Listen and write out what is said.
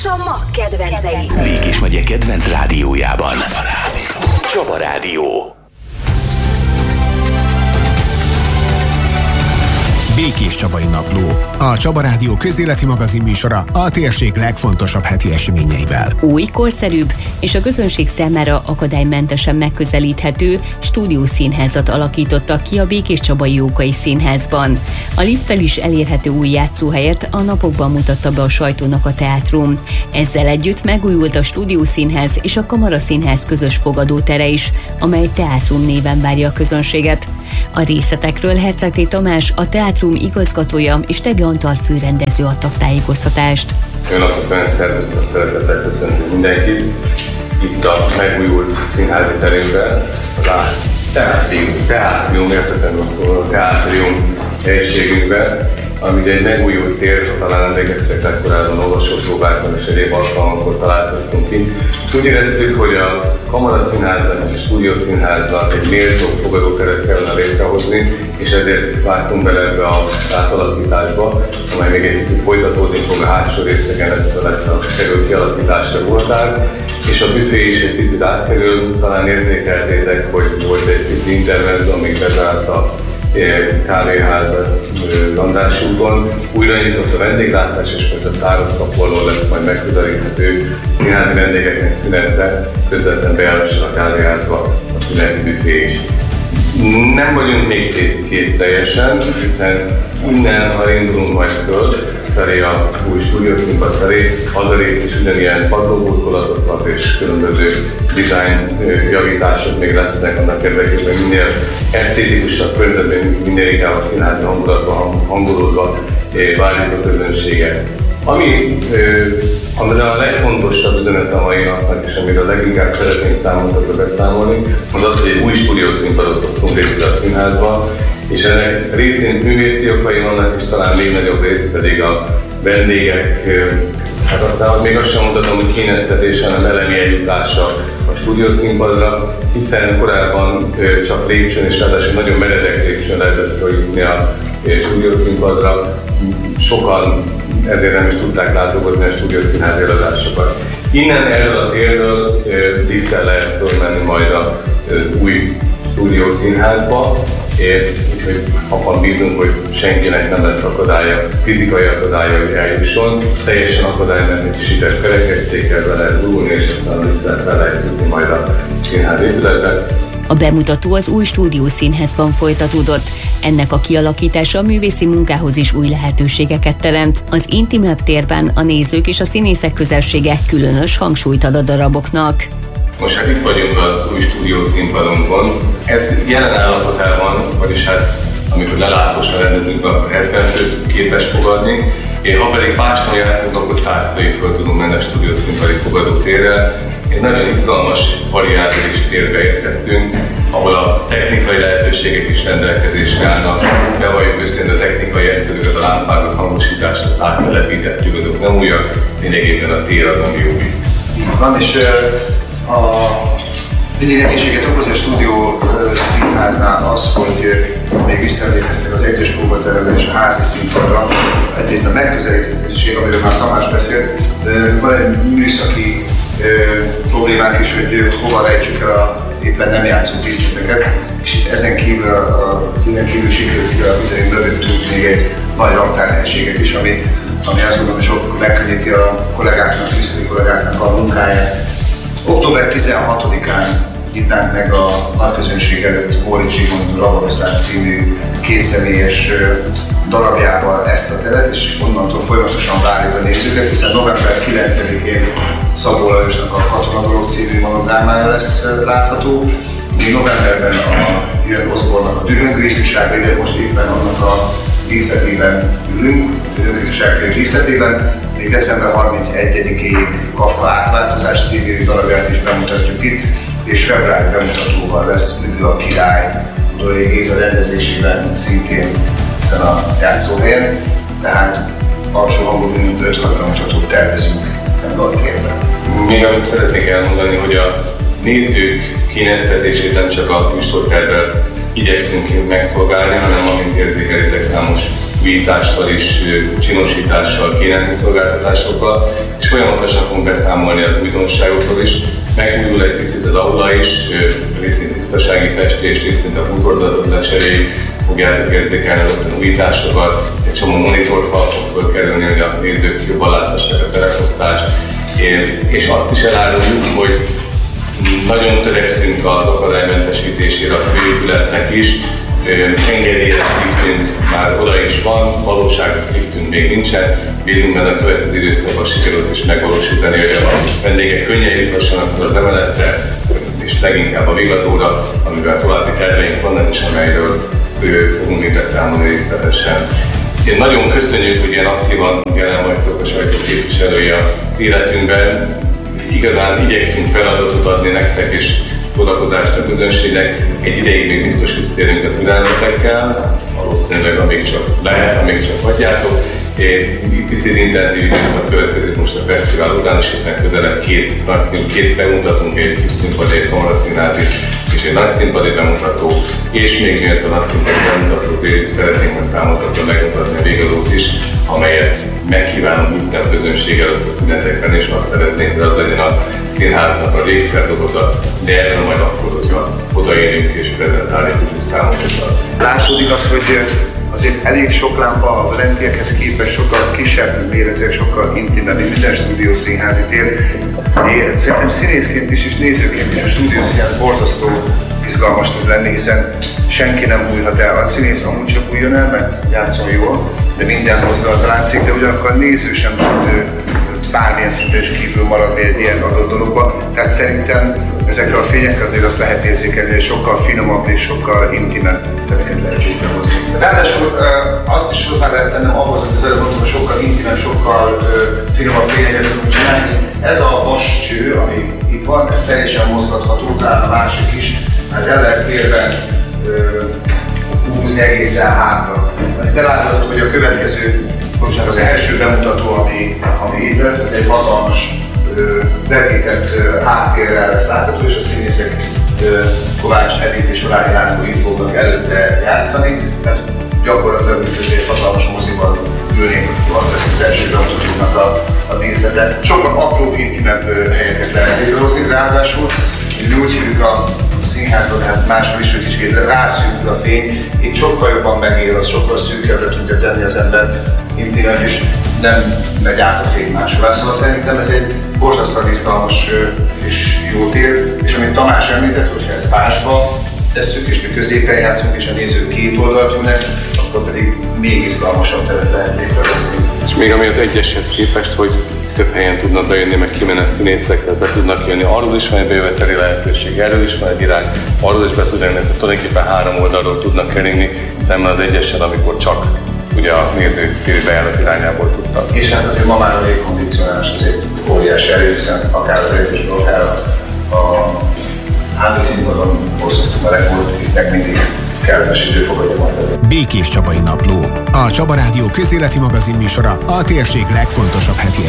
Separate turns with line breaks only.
Csoma kedvencei.
Békés megye kedvenc rádiójában. Csaba Rádió.
Békés Csabai Napló. A Csaba Rádió közéleti magazin műsora a térség legfontosabb heti eseményeivel.
Új, korszerűbb és a közönség számára akadálymentesen megközelíthető stúdiószínházat alakítottak ki a Békés Csabai Jókai Színházban. A lifttel is elérhető új játszóhelyet a napokban mutatta be a sajtónak a teátrum. Ezzel együtt megújult a stúdiószínház és a Kamaraszínház közös fogadótere is, amely Teátrum néven várja a közönséget. A részletekről Hercegné Tamás, a Teátrum igazgatója és Tege Antal főrendező adtak tájékoztatást.
Ön azokban szervusztok, szeretettel köszöntünk mindenkit. Itt a megújult színházi terünkben, a Teátrium, értetlenül szól, a Teátrium helyiségünkben, ami egy megújult tér, talán emlékeztek legkorábban olvasópróbákon és egyéb alkalmakkor találkoztunk ki. Úgy éreztük, hogy a Kamaraszínházban és a Stúdiószínházban egy méltó fogadóteret kellene létrehozni, és ezért vágtunk bele ebbe a átalakításba, amely még egy picit folytatódni fog a hátsó részeken, ez lesz a kerül kialakításra voltál, és a büfé is egy picit átkerül, talán érzékeltétek, hogy volt egy pici intermezzo, amíg bezárt a kávéháza Andrássy úton. Újra nyitott a vendéglátás, és most a Szárazkapu lesz majd megközelíthető színházi vendégeknek szünetre, közvetlen bejárással a kávéházba a szüneti büfé is. Nem vagyunk még kész teljesen, hiszen innen, ha indulunk majd felé a új stúdiószínpad felé, az a rész is ugyanilyen padlóburkolatokat és különböző design javítások még lesznek annak érdekében, minél esztétikusabb környezetben, minél inkább a színházi hangulatban hangolódva várjuk a közönséget. Ami a legfontosabb üzenet a mai napnak, és amiről leginkább szeretnénk számotokra beszámolni, az az, hogy egy új stúdiószínpadot hoztunk létre a színházba, és ennek részint művészi okai vannak, és talán még nagyobb részt pedig a vendégek, hát aztán még azt sem mondhatom, hogy kényeztetés, hanem elemi eljutása a stúdiószínpadra, hiszen korábban csak lépcsőn, és ráadásul nagyon meredek lépcsőn lehetett följutatni a stúdiószínpadra. Sokan ezért nem is tudták látogatni a stúdiószínház eladásokat. Innen erről a térről lifttel lehet fölmenni majd a új stúdiószínházba, úgyhogy abban bízunk, hogy senkinek nem lesz akadálya, fizikai akadálya, hogy eljusson. Teljesen akadálymentesített kerekesszékkel be lehet gurulni, és aztán a lifttel fel lehet jutni majd a színház épületbe.
A bemutató az új stúdiószínházban folytatódott. Ennek a kialakítása a művészi munkához is új lehetőségeket teremt. Az intimebb térben a nézők és a színészek közelsége különös hangsúlyt ad a daraboknak.
Most hát itt vagyunk az új stúdiószínpadunkon. Ez jelen állapotában, vagyis hát amikor lelátósan rendezünk, a 70 főt képes fogadni. Ha pedig Pácson játszunk, akkor 100 főig föl tudunk menni a stúdiószínpadi fogadótérrel. Egy nagyon izgalmas, variális térbe érkeztünk, ahol a technikai lehetőségek is rendelkezésre állnak. Bevalljuk őszintén, a technikai eszközöket, a lámpákat, hangosítást, azt áttelepítettük, azok nem újak, lényegében a tér az, ami új.
Van is mindig nehézséget okoz a stúdiószínháznál az, hogy még visszaemlékeztek az egyes próbateremre és a házi színpadra. Egyrészt a megközelíthetőség, amiről már Tamás beszélt, de van egy műszaki problémák is, hogy hova rejtsük el éppen nem játszó díszleteket, és itt ezen kívül sikerült a videóink mögöttünk még egy nagy raktárhelyiséget is, ami azt gondolom, hogy sok megkönnyíti a kollégáknak, a műszaki kollégáknak a munkáját. Október 16-án nyitnánk meg a nagyközönség előtt Móricz Zsigmond Laborozán című kétszemélyes darabjával ezt a teret, és onnantól folyamatosan várjuk a nézőket, hiszen november 9-én Szabó Lajosnak a Katonadolog című monodrámája lesz látható. Még novemberben a Jön Osborne-nak a Dühöngő ifjúságra, ide most éppen annak a díszletében ülünk, Dühöngő ifjúság díszletében. Még december 31-ig Kafka Átváltozás című darabját is bemutatjuk itt, és februári bemutatóval lesz Üdv a király, Dóri Géza rendezésében szintén ezen a játszóhelyen, tehát alsó hangon 5-6 bemutatót tervezünk ebben a térben.
Még amit szeretnék elmondani, hogy a nézők kényeztetését nem csak a műsortervvel igyekszünk megszolgálni, hanem amint érzékelitek, számos újítással és csinosítással, kínálni szolgáltatásokkal, és folyamatosan fogunk beszámolni az újdonságokról is. Megújul egy picit az aula is, részint tisztasági festés, részint a bútorzatot lecseréljük, fogjátok érzékelni azokon újításokat, egy csomó monitorfal fog fölkerülni, hogy a nézők jobban láthassák a szereposztást, és azt is eláruljuk, hogy nagyon törekszünk az akadálymentesítésére a főépületnek is. Engedélyes liftünk már oda is van, valóságos liftünk még nincsen. Bízunk benne a következő időszakban sikerült is megvalósítani, hogy a vendégek könnyen juthassanak az emeletre, és leginkább a villatóra, amivel további terveink vannak, és amelyről fogunk még beszámolni részletesen. Én nagyon köszönjük, hogy ilyen aktívan jelen vagytok a sajtó képviselője az életünkben. Igazán igyekszünk feladatot adni nektek és szórakozást a közönségnek. Egy ideig még biztos visszérünk a türelmetekkel, valószínűleg amíg csak lehet, amíg csak hagyjátok. Egy picit intenzív időszak következik most a fesztivál után, és hiszen közelebb két bemutatunk, egy kis színpadi, egy kamaraszínházi és egy nagy színpadi bemutató, és még miért a nagy színpadi bemutatót végül szeretnénk a számotokra megmutatni a végadót is, amelyet megkívánunk nyitni a közönség előtt a szünetekben, és azt szeretnénk, hogy az legyen a színháznak a végszerdolgozat, de erről majd akkor, hogyha odaérünk és prezentálni tudjuk számotokra.
Látszódik az, hogy azért elég sok lámpa a lentiekhez képest sokkal kisebb méretűek, sokkal intimebb, mint minden stúdiószínházi tér. Én szerintem színészként is és nézőként is a stúdiószínház borzasztó izgalmas tud lenni, hiszen senki nem bújhat el. A színész amúgy csak bújjon el, mert játszol jól, de minden mozdulata látszik, de ugyanakkor a néző sem tud bármilyen szinten is kívül maradni egy ilyen adott dologba. Tehát szerintem ezekkel a fényekkel azért azt lehet érzékelni, hogy sokkal finomabb és sokkal intimebb tereket lehet létrehozni. Ráadásul azt is hozzá lehet tennem ahhoz, hogy az előbb mondtam, hogy sokkal intimebb, sokkal finomabb fényeket tudunk csinálni. Ez a vascső, ami itt van, ez teljesen mozgatható, talán a másik is, hát el lehet térben húzni egészen hátra. Te látod, hogy a következő, bocsánat, az első bemutató, ami itt lesz, ez egy hatalmas vetített háttérrel lesz látható, és a színészek Kovács Edith és Olányi László itt fognak előtte játszani. Tehát gyakorlatilag, mint egy hatalmas moziban ülnénk, az lesz az első bemutatónak a díszlete. Sokkal apróbb, intimebb helyeket lehet létrehozni, ráadásul mi úgy hívjuk a színházban, de hát máshol is, hogy kicsit rászűkül a fény, itt sokkal jobban megél, az sokkal szűkebbre tudja tenni az ember intimebb, és nem megy át a fény máshol. Szóval szerintem ez egy borzasztóan izgalmas és jó tér, és amit Tamás említett, hogyha ezt pásba tesszük, és mi középen játszunk, és a nézők két oldalt ülnek, akkor pedig még izgalmasabb teret lehet létrehozni.
És még ami az egyeshez képest, hogy több helyen tudnak bejönni, meg kimenni színészekre, be tudnak jönni, arról is van egy bejöveteli lehetőség, erről is van egy irány, arról is be tudnak jönni, tulajdonképpen három oldalról tudnak keringni, szemben az egyessel, amikor csak ugye a néző bejárat irányából tudtak.
És hát azért ma már a légkondicionálás az egy óriási erő, hiszen akár az ejtésből, akár a házi színpadon borzasztó meleg volt, itt meg mindig kellemes idő fogadja majd.
Békés Csabai Napló, a Csaba Rádió közéleti magazin műsora a térség legfontosabb heti